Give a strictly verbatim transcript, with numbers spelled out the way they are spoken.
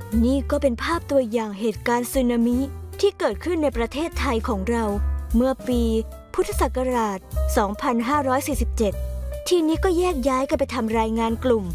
นี่ก็เป็นภาพตัวอย่างเหตุการณ์สึนามิที่เกิดขึ้นในประเทศไทยของเราเมื่อปีพุทธศักราช สองพันห้าร้อยสี่สิบเจ็ด ทีนี้ก็แยกย้ายกันไปทำรายงานกลุ่ม